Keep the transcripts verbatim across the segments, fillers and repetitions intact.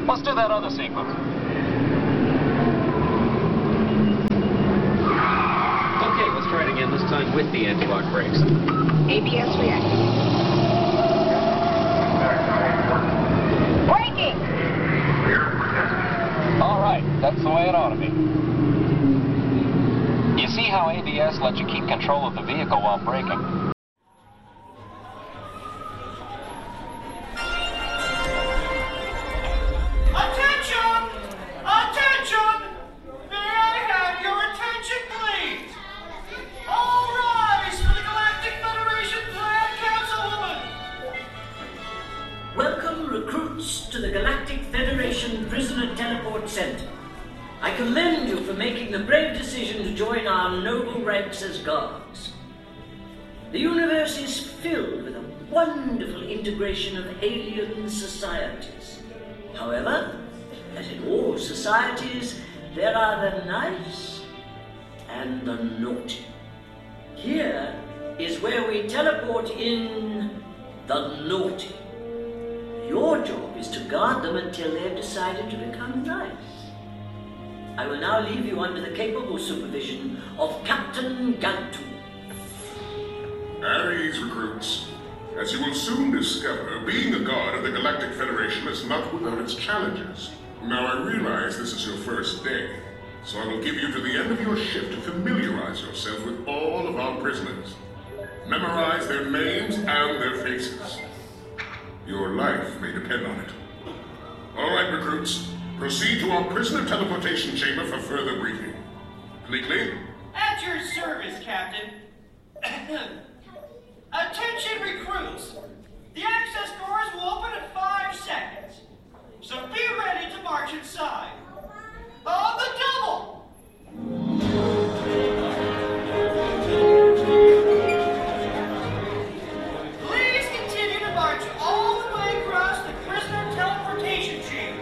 Let's do that other sequence. Okay, let's try it again, this time with the anti-lock brakes. A B S reactive. Braking! All right, that's the way it ought to be. You see how A B S lets you keep control of the vehicle while braking? To the Galactic Federation Prisoner Teleport Center. I commend you for making the brave decision to join our noble ranks as guards. The universe is filled with a wonderful integration of alien societies. However, as in all societies, there are the nice and the naughty. Here is where we teleport in the naughty. Your job is to guard them until they've decided to become nice. I will now leave you under the capable supervision of Captain Gantu. At ease, recruits. As you will soon discover, being a guard of the Galactic Federation is not without its challenges. Now, I realize this is your first day, so I will give you to the end of your shift to familiarize yourself with all of our prisoners. Memorize their names and their faces. Your life may depend on it. All right, recruits. Proceed to our prisoner teleportation chamber for further briefing. Bleakley? At your service, Captain. Attention, recruits. The access doors will open in five seconds. So be ready to march inside. On the double! Please continue to march all the way across the prisoner teleportation chamber.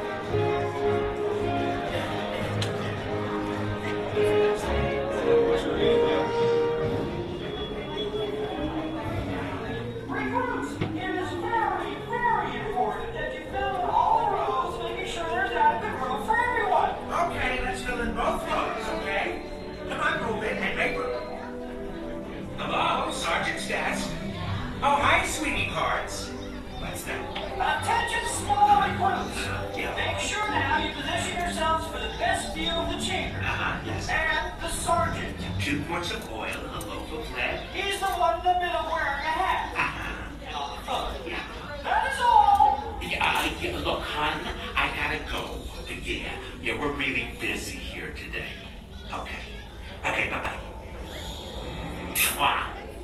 Recruits, it is very, very important that you fill in all the rows, making sure there's adequate room for everyone. Okay, let's fill in both rows, okay? Come on, move in and make room. Hello, Sergeant's desk. Oh, hi, sweetie parts. What's that? Attention, small recruits. Make sure now you position yourselves for the best view of the chamber. Uh-huh, yes. And the sergeant. Two quarts of oil and a loaf of lead. He's the one in the middle wearing a hat. Uh-huh. Yeah. That is all. Yeah, uh, yeah, look, hon, I gotta go. Yeah, yeah, we're really busy here today. Okay. Okay, bye-bye. Mwah.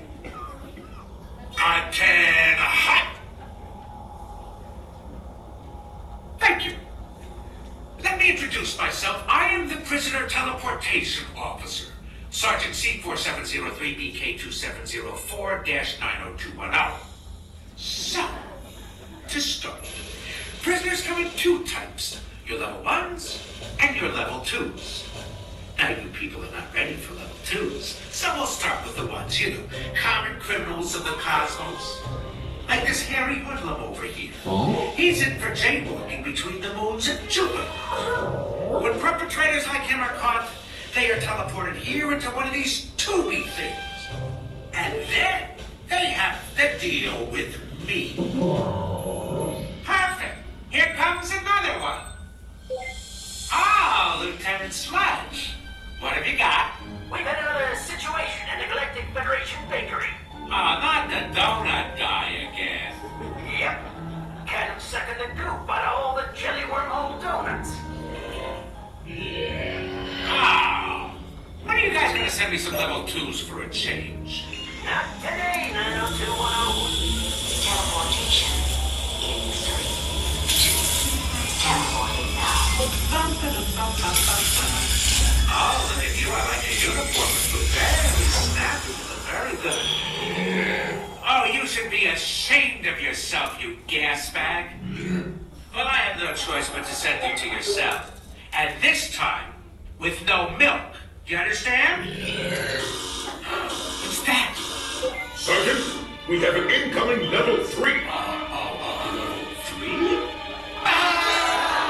Antenna hot! Thank you. Let me introduce myself. I am the Prisoner Teleportation Officer, Sergeant C four seven zero three B K two seven zero four dash nine oh two one oh. So, to start, prisoners come in two types, your level ones and your level twos. Now, you people are not ready for level twos, so we'll start with the ones, you know, common criminals of the cosmos. Like this hairy hoodlum over here. Oh? He's in for jaywalking between the moons of Jupiter. When perpetrators like him are caught, they are teleported here into one of these tubey things. And then they have to deal with me. Perfect. Here comes another one. Ah, Lieutenant Sludge. What have you got? We've had another situation in the Galactic Federation Bakery. Ah, not the donut guy again. Yep. Can't second the goop out of all the jelly wormhole donuts. Oh. When are you guys gonna send me some level twos for a change? Not today, nine oh two one oh. Teleportation in three, two, teleporting now. Oh, look at you. I like your uniform. It's very snappy. Very good. Oh, you should be ashamed of yourself, you gas bag. Well, I have no choice but to send you to yourself. And this time, with no milk. Do you understand? What's that? Sergeant, we have an incoming level three. Uh, uh, uh, level three? Ah!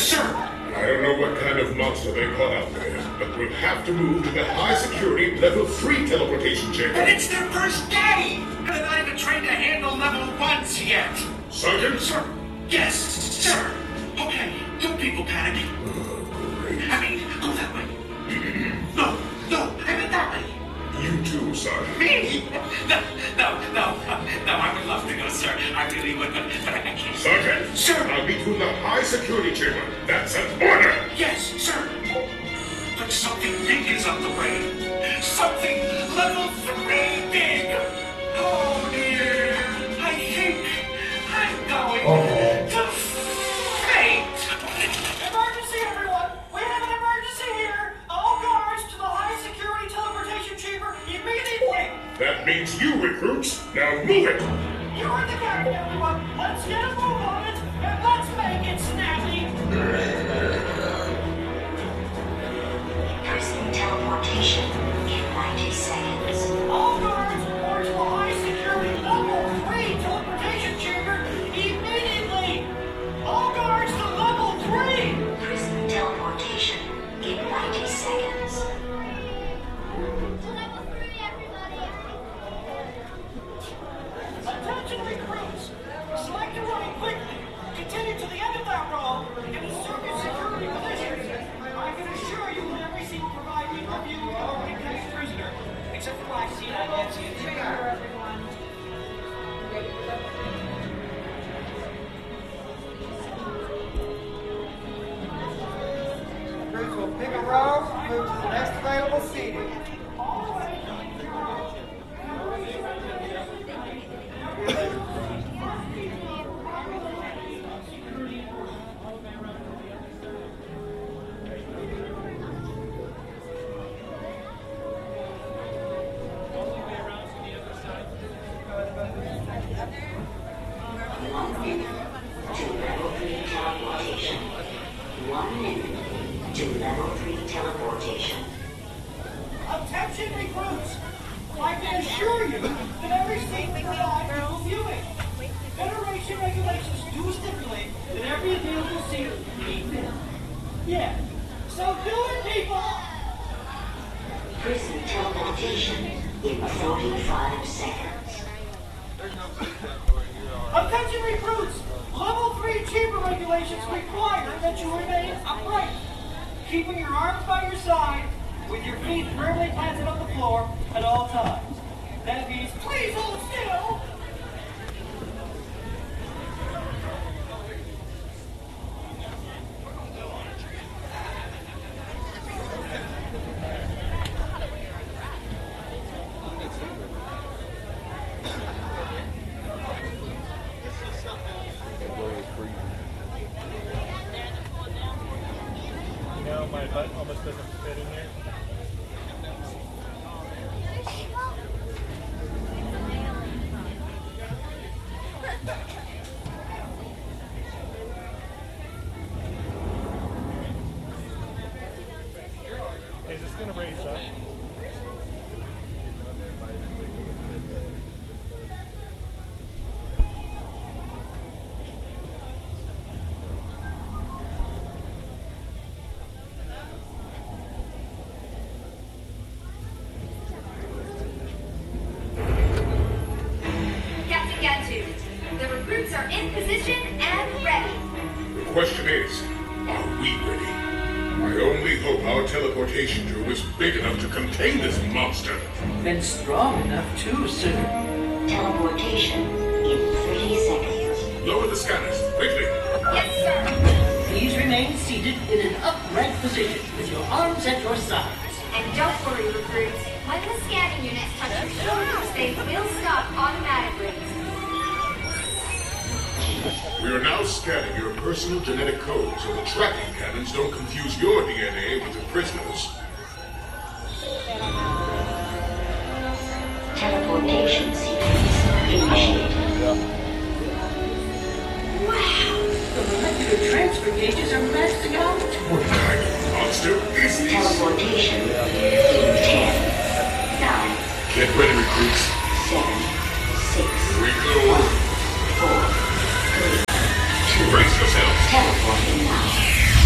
Yes, sir. I don't know what kind of monster they caught out there, but we'll have to move to the high-security level three teleportation chamber. And it's their first day! And they're not even trained to handle level ones yet! Sergeant? Sir. Yes, sir. Okay, don't people panic. Oh, great. I mean, go that way. No, no, I meant that way. You too, Sergeant. Me? No, no, no, no, I would love to go, sir. I really would, but, but I can't. Sergeant? Sir. I'll meet you in the high-security chamber. That's an order! Yes, sir. But something big is on the way. Something level three big. Oh, dear. I think I'm going to faint. Emergency, everyone! We have an emergency here! All guards to the high-security teleportation chamber immediately! That means you, recruits. Now move it! You're the captain, everyone! Let's get a move on it, and let's make it snappy! Prison teleportation in ninety seconds. All guards report to the high-security level three teleportation chamber immediately! All guards to level three! Prison teleportation in ninety seconds. Attention recruits! Select your running quickly. Continue to the end of that row and assume your security positions. I can assure you that every seat will provide me a view of our recaptured prisoner. Except for my seat, I can't see a thing. Recruits will pick a row, move to the next available seating. One minute to level three teleportation. One minute to level three teleportation. Attention recruits! I can assure you that every seat will provide equal viewing. Federation regulations do stipulate that every available seat be filled. Yeah. So do it, people! Prison teleportation in forty-five seconds. Attention recruits! Level three chamber regulations require that you remain upright, keeping your arms by your side with your feet firmly planted on the floor at all times. That means please hold still! No, my butt almost doesn't fit in here. Is this gonna raise up? Captain Gatsu, the recruits are in position and ready. The question is, are we ready? I only hope our teleportation room is big enough to contain this monster. And strong enough too, sir. Teleportation in thirty seconds. Lower the scanners, quickly. Yes, sir. Please remain seated in an upright position with your arms at your sides. And don't worry, recruits. When the scanning units touch your shoulders, they will stop automatically. We are now scanning your personal genetic code so the tracking cannons don't confuse your D N A with the prisoners. Teleportation sequence initiated. Wow! The molecular transfer gauges are maxing out. What kind of monster is this? Teleportation in ten, nine, Get ready, recruits. seven, six, Here we go. four, three, two. Brace yourselves. Teleporting now.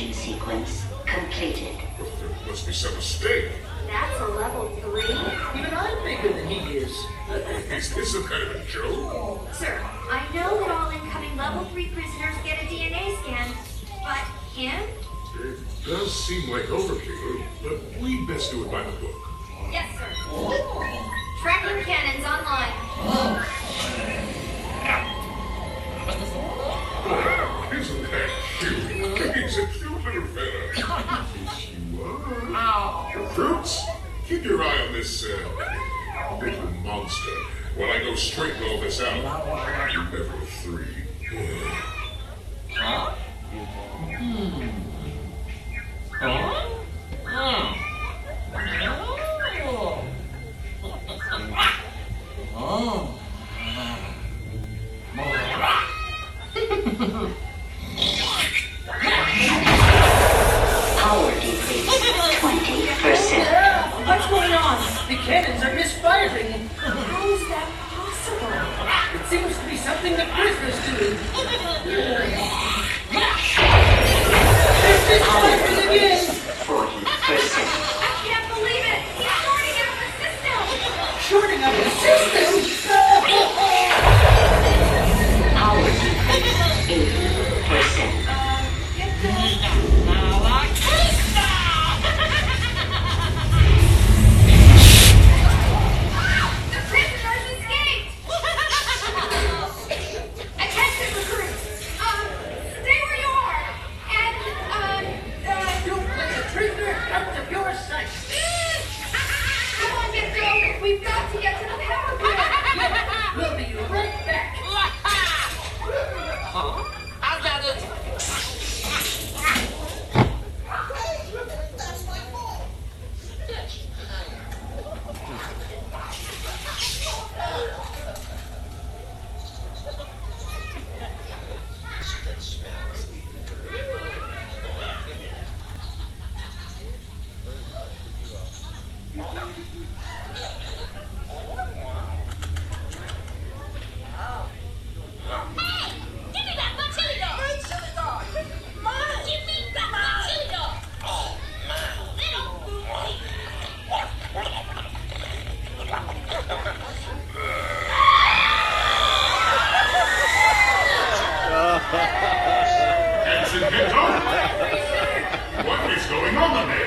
Initiation sequence completed. There must be some mistake. That's a level three. Even I'm bigger than he is. Is this some kind of a joke? Sir, I know that all incoming level three prisoners get a D N A scan, but him? It does seem like overkill, but we'd best do it by the book. Yes, sir. Tracking cannons online. Isn't that cute? He's a cute little fella. Yes, you are. Fruits, keep your eye on this, uh, little monster while I go straighten all this out. Level three. Huh? Hmm. Huh? Hmm. Oh. Power decrease twenty percent. What's going on? The cannons are misfiring. How is that possible? It seems to be something the prisoners do. There's misfiring again. forty percent. I can't believe it! He's shorting out the system! Shorting up the system. Power decrease eighty percent. Get the... The prisoners escaped! Attention recruits! Um, stay where you are! And, uh, uh... Don't let the prisoner out of your sight. Come on, get going! We've got to get to the power grid! We'll be right back. I got it. Ensign Hinton? What is going on there?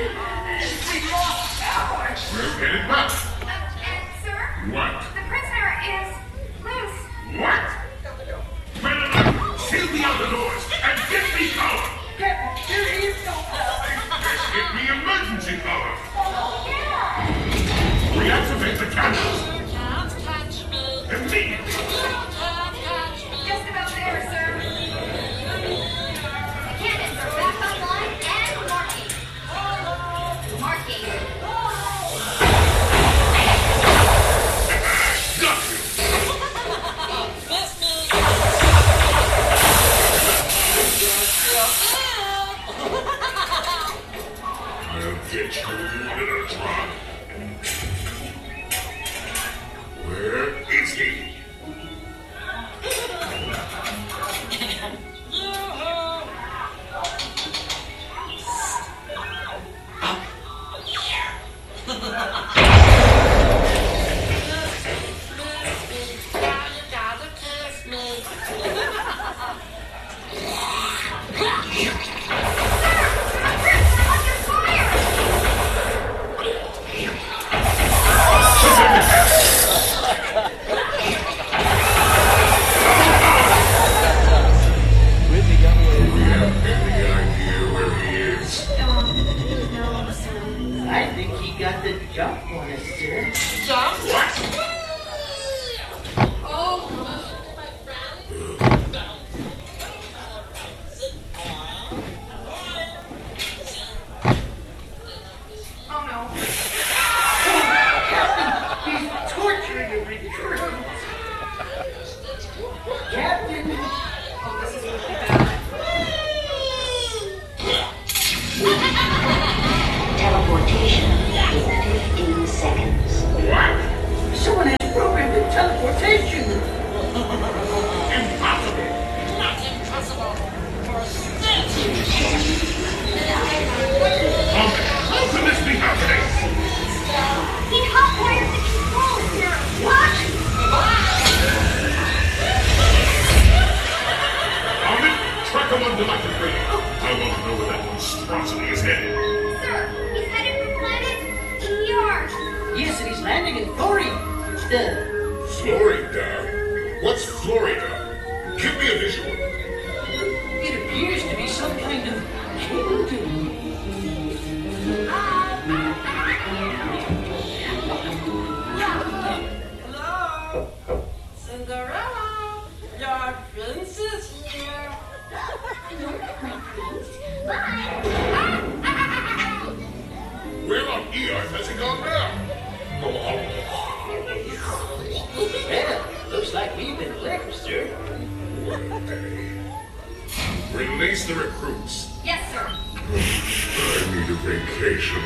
We'll get it back. Uh, and, sir? What? The prisoner is loose. What? Well, kill the other doors and get me power! Captain, there is no power. Let's get me emergency power! Yeah! Reactivate the cannons! Can't catch me. Immediately! Can't catch me. Just about there, sir. The cannons are back online and marking. Marking. Got you! Miss me. I'll get you, little drop. Where is he? Now you gotta kiss me. Do we have any idea where he is? No, sir. I think he got the jump on us, sir. Jump. What? Oh, no. He's torturing the recruits. Captain. Oh, this is really bad. Teleportation in fifteen seconds. What? Someone has programmed the teleportation. Impossible! Not impossible. How can this be happening? He hotwired the controls, sir. What? Ahmed, track him under my control. I want to know where that monstrosity is headed. Sir, he's headed for planet Eeyore. Yes, and he's landing in Florida. Florida? What's Florida? Give me a visual. It appears to be some kind of kingdom. Hello? Cinderella, your princess here. Where on earth has he gone now? Well, looks like we've been licked, sir. What a day. Release the recruits. Yes, sir. I need a vacation.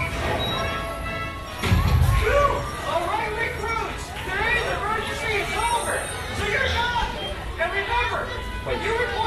All right, recruits. Today's emergency is over. So you're done. And remember, when you report